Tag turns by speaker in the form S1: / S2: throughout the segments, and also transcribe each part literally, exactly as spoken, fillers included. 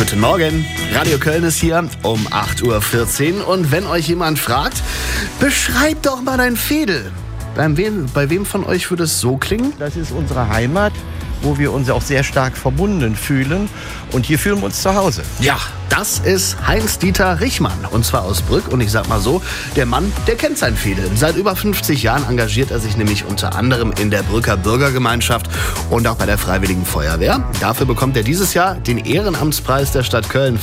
S1: Guten Morgen, Radio Köln ist hier um acht Uhr vierzehn und wenn euch jemand fragt, beschreibt doch mal dein Veedel. Bei wem, bei wem von euch würde es so klingen?
S2: Das ist unsere Heimat, wo wir uns auch sehr stark verbunden fühlen und hier fühlen wir uns zu Hause.
S1: Ja, das ist Heinz-Dieter Richmann und zwar aus Brück und ich sag mal so, der Mann, der kennt sein Veedel. Seit über fünfzig Jahren engagiert er sich nämlich unter anderem in der Brücker Bürgergemeinschaft und auch bei der Freiwilligen Feuerwehr. Dafür bekommt er dieses Jahr den Ehrenamtspreis der Stadt Köln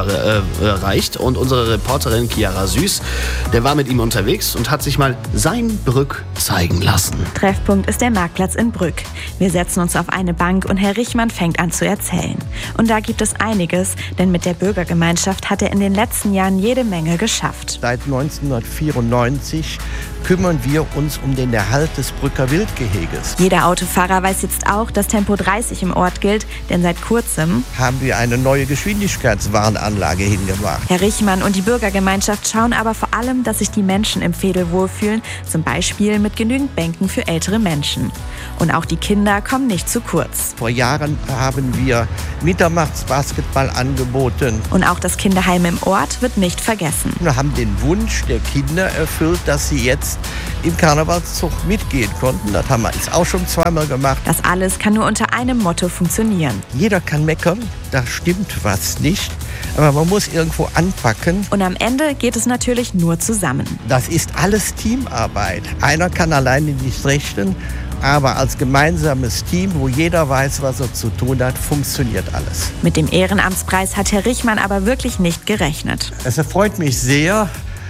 S1: überreicht und unsere Reporterin Chiara Süß, der war mit ihm unterwegs und hat sich mal sein Brück zeigen lassen.
S3: Treffpunkt ist der Marktplatz in Brück. Wir setzen uns auf eine Bank und Herr Richmann fängt an zu erzählen. Und da gibt es einiges, denn mit der Bürgergemeinschaft hat er in den letzten Jahren jede Menge geschafft.
S2: Seit neunzehnhundertvierundneunzig kümmern wir uns um den Erhalt des Brücker Wildgeheges.
S3: Jeder Autofahrer weiß jetzt auch, dass Tempo dreißig im Ort gilt, denn seit kurzem
S2: haben wir eine neue Geschwindigkeitswarnanlage hingemacht.
S3: Herr Richmann und die Bürgergemeinschaft schauen aber vor allem, dass sich die Menschen im Veedel wohlfühlen, zum Beispiel mit genügend Bänken für ältere Menschen. Und auch die Kinder kommen nicht zu kurz.
S2: Vor Jahren haben wir Mitternachtsbasketball angeboten.
S3: Und auch das Kinderheim im Ort wird nicht vergessen.
S2: Wir haben den Wunsch der Kinder erfüllt, dass sie jetzt im Karnevalszug mitgehen konnten. Das haben wir jetzt auch schon zweimal gemacht.
S3: Das alles kann nur unter einem Motto funktionieren.
S2: Jeder kann meckern, da stimmt was nicht. Aber man muss irgendwo anpacken.
S3: Und am Ende geht es natürlich nur zusammen.
S2: Das ist alles Teamarbeit. Einer kann alleine nicht richten. Aber als gemeinsames Team, wo jeder weiß, was er zu tun hat, funktioniert alles.
S3: Mit dem Ehrenamtspreis hat Herr Richmann aber wirklich nicht gerechnet.
S2: Es erfreut mich sehr.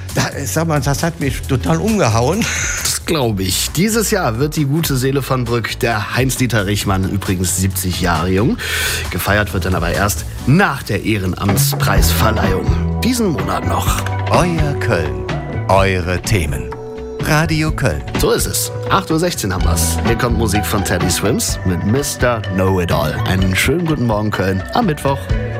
S2: Sag mal, das hat mich total umgehauen.
S1: Das glaube ich. Dieses Jahr wird die gute Seele von Brück, der Heinz-Dieter Richmann, übrigens siebzig Jahre jung. Gefeiert wird dann aber erst nach der Ehrenamtspreisverleihung. Diesen Monat noch.
S4: Euer Köln. Eure Themen. Radio Köln.
S1: So ist es. acht Uhr sechzehn haben wir's. Hier kommt Musik von Teddy Swims mit Mister Know-It-All. Einen schönen guten Morgen Köln am Mittwoch.